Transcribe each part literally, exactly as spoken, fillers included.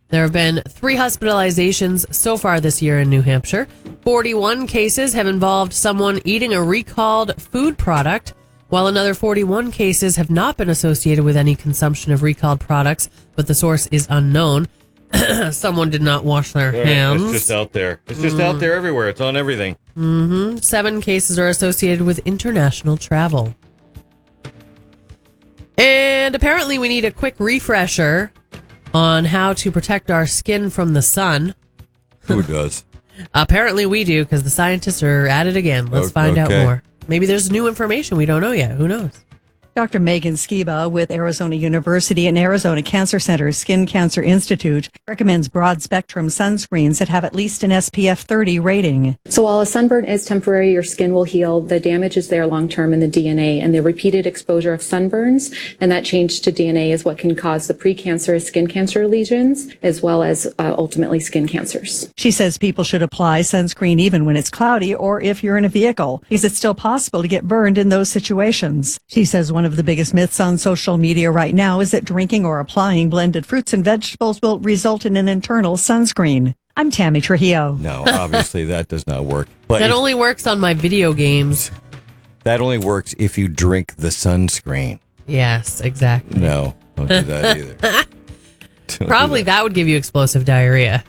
There have been three hospitalizations so far this year in New Hampshire. forty-one cases have involved someone eating a recalled food product, while another forty-one cases have not been associated with any consumption of recalled products, but the source is unknown. Someone did not wash their Yeah, hands. It's just out there. It's just mm. out there everywhere. It's on everything. Mm-hmm. Seven cases are associated with international travel. And apparently we need a quick refresher on how to protect our skin from the sun. Who does? Apparently we do, because the scientists are at it again. Let's okay. find out more. Maybe there's new information we don't know yet. Who knows? Doctor Megan Skiba with Arizona University and Arizona Cancer Center's Skin Cancer Institute recommends broad-spectrum sunscreens that have at least an S P F thirty rating. So while a sunburn is temporary, your skin will heal. The damage is there long-term in the D N A, and the repeated exposure of sunburns and that change to D N A is what can cause the precancerous skin cancer lesions, as well as uh, ultimately skin cancers. She says people should apply sunscreen even when it's cloudy or if you're in a vehicle, because it's still possible to get burned in those situations. She says one of the biggest myths on social media right now is that drinking or applying blended fruits and vegetables will result in an internal sunscreen. I'm Tammy Trujillo. No, obviously that does not work. But that only works on my video games. That only works if you drink the sunscreen. Yes, exactly. No, don't do that either. Probably that. that would give you explosive diarrhea.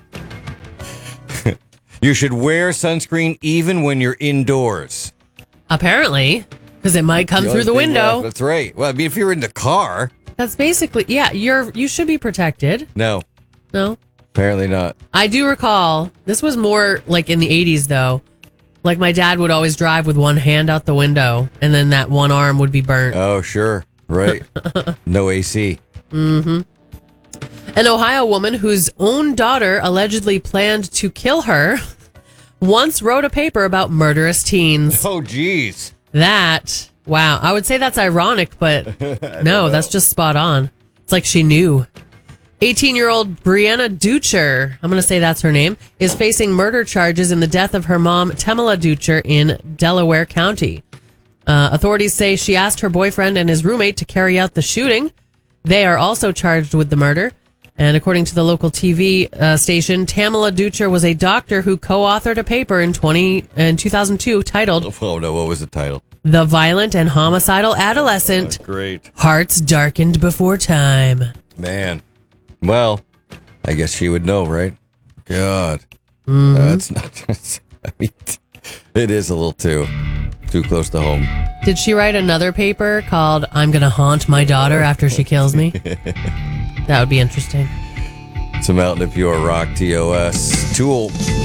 You should wear sunscreen even when you're indoors. Apparently. Because it might come the through the window. Left, that's right. Well, I mean, if you're in the car. That's basically, yeah, you're you should be protected. No. No? Apparently not. I do recall, this was more like in the eighties, though. Like my dad would always drive with one hand out the window, and then that one arm would be burnt. Oh, sure. Right. No A C. Mm-hmm. An Ohio woman whose own daughter allegedly planned to kill her once wrote a paper about murderous teens. Oh, geez. That, wow. I would say that's ironic, but no, that's just spot on. It's like she knew. eighteen-year-old Brianna Ducher, I'm going to say that's her name, is facing murder charges in the death of her mom, Tamala Ducher, in Delaware County. Uh, authorities say she asked her boyfriend and his roommate to carry out the shooting. They are also charged with the murder. And according to the local T V uh, station, Tamala Ducher was a doctor who co-authored a paper in twenty in two thousand two titled, oh no, what was the title? The Violent and Homicidal Adolescent. Oh, great. Hearts Darkened Before Time. Man. Well, I guess she would know, right? God. Mm-hmm. That's not, I mean, it is a little too, too close to home. Did she write another paper called I'm Gonna Haunt My Daughter After She Kills Me? That would be interesting. Some out in the pure rock T O S. Tool.